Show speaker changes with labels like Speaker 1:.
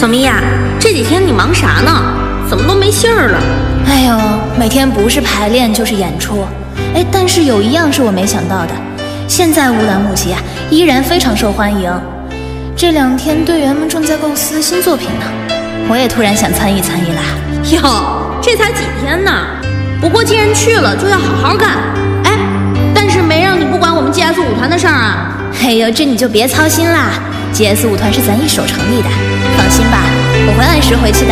Speaker 1: 小咪呀，这几天你忙啥呢？怎么都没信儿了？
Speaker 2: 哎呦，每天不是排练就是演出。哎，但是有一样是我没想到的，现在乌兰牧集啊依然非常受欢迎。这2天队员们正在构思新作品呢，我也突然想参与参与啦。
Speaker 1: 哟，这才几天呢？不过既然去了，就要好好干。哎，但是没让你不管我们 GS 舞团的事儿啊。
Speaker 2: 哎呦，这你就别操心啦，GS 舞团是咱一手成立的，放心吧，我会按时回去的。